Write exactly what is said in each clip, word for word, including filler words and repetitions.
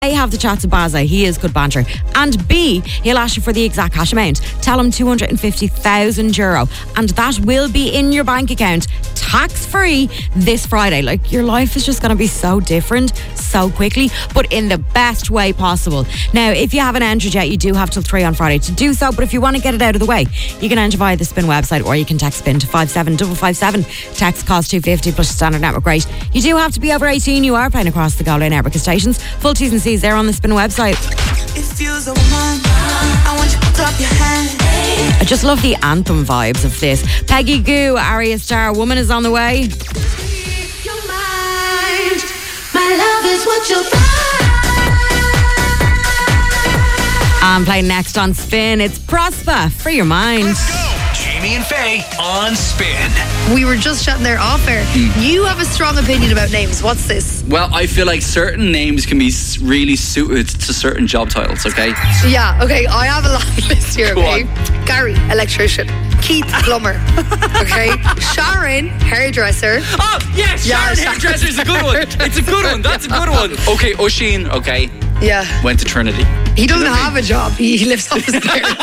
A, have the chat to Baza, he is good banter. And B, he'll ask you for the exact cash amount. Tell him two hundred fifty thousand euro, and that will be in your bank account, tax free, this Friday. Like, your life is just going to be so different so quickly, but in the best way possible. Now, if you haven't entered yet, you do have till three on Friday to do so, but if you want to get it out of the way, you can enter via the Spin website, or you can text Spin to five seven five five seven. Text cost two fifty plus standard network rate. You do have to be over eighteen. You are playing across the Galway network of stations. Full T's and C's there on the Spin website. I just love the anthem vibes of this. Peggy Goo, Arya Starr, Woman is on the way. Your mind, my love is what you'll find. I'm playing next on Spin. It's Prosper, Free Your Mind. Let's go. Jamie and Faye on Spin. We were just chatting there off air. Mm. You have a strong opinion about names. What's this? Well, I feel like certain names can be really suited to certain job titles, okay? Yeah, okay. I have a long list here, Go okay? on. Gary, electrician. Keith, plumber. Okay? Sharon, hairdresser. Oh, yes, Yeah, Sharon Sharon. Hairdresser is a good one. It's a good one. That's a good one. Okay, Oisin, okay, Yeah. went to Trinity. He doesn't have a job. He lives off the stairs.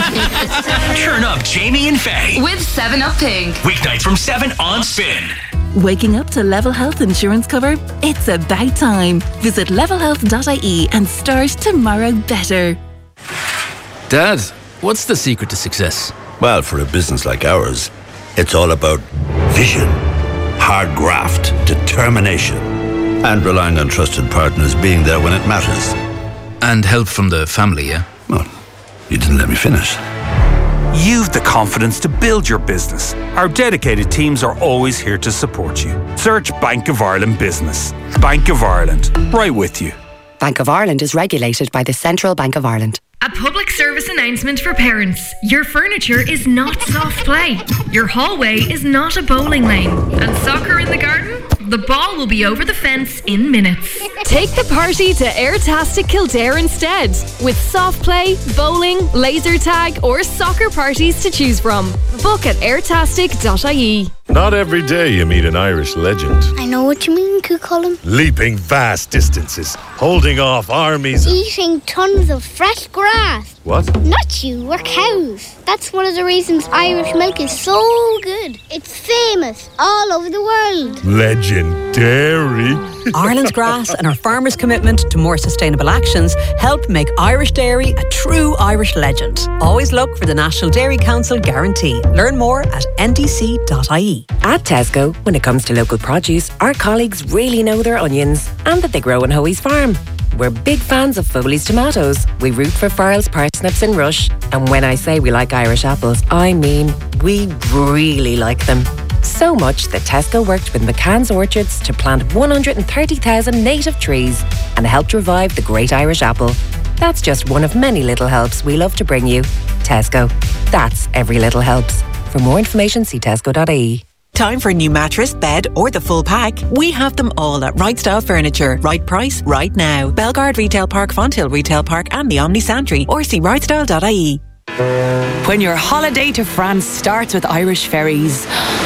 Turn up Jamie and Faye. With seven up Pink. Weeknights from seven on Spin. Waking up to Level Health insurance cover? It's about time. Visit level health dot I E and start tomorrow better. Dad, what's the secret to success? Well, for a business like ours, it's all about vision, hard graft, determination, and relying on trusted partners being there when it matters. And help from the family, yeah? Well, you didn't let me finish. You've the confidence to build your business. Our dedicated teams are always here to support you. Search Bank of Ireland Business. Bank of Ireland, right with you. Bank of Ireland is regulated by the Central Bank of Ireland. A public service announcement for parents. Your furniture is not soft play. Your hallway is not a bowling lane. And soccer in the garden? The ball will be over the fence in minutes. Take the party to Airtastic Kildare instead. With soft play, bowling, laser tag or soccer parties to choose from. Book at airtastic dot I E. Not every day you meet an Irish legend. I know what you mean, Cucullin. Leaping vast distances, holding off armies. Eating tons of fresh grass. What? Not you, we're cows. That's one of the reasons Irish milk is so good. It's famous all over the world. Legendary. Ireland's grass and our farmers' commitment to more sustainable actions help make Irish dairy a true Irish legend. Always look for the National Dairy Council guarantee. Learn more at N D C dot I E. At Tesco, when it comes to local produce, our colleagues really know their onions and that they grow on Hoey's farm. We're big fans of Foley's tomatoes. We root for Farrell's parsnips and Rush. And when I say we like Irish apples, I mean we really like them. So much that Tesco worked with McCann's Orchards to plant one hundred thirty thousand native trees and helped revive the great Irish apple. That's just one of many little helps we love to bring you. Tesco. That's every little helps. For more information, see tesco dot I E. Time for a new mattress, bed or the full pack? We have them all at Right Style Furniture. Right price, right now. Belgard Retail Park, Fonthill Retail Park and the Omni Santry, or see right style dot I E. When your holiday to France starts with Irish ferries,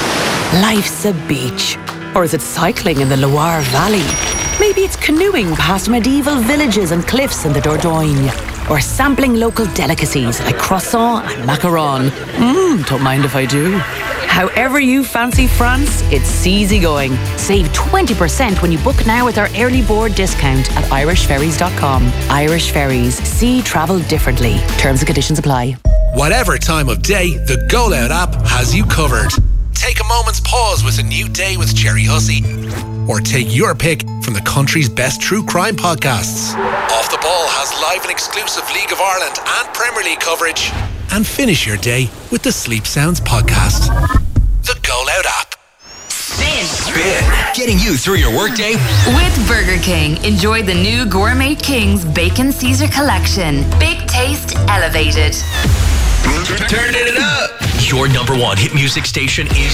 life's a beach. Or is it cycling in the Loire Valley? Maybe it's canoeing past medieval villages and cliffs in the Dordogne. Or sampling local delicacies like croissant and macaron. Mmm, don't mind if I do. However you fancy France, it's easy going. Save twenty percent when you book now with our early board discount at irish ferries dot com. Irish Ferries. See travel differently. Terms and conditions apply. Whatever time of day, the Go Loud app has you covered. Take a moment's pause with a new day with Jerry Hussey. Or take your pick from the country's best true crime podcasts. Off the Ball has live and exclusive League of Ireland and Premier League coverage. And finish your day with the Sleep Sounds podcast. The Go Loud app. Spin. Spin. Getting you through your workday. With Burger King, enjoy the new Gourmet King's Bacon Caesar collection. Big taste elevated. Turn it up. Your number one hit music station is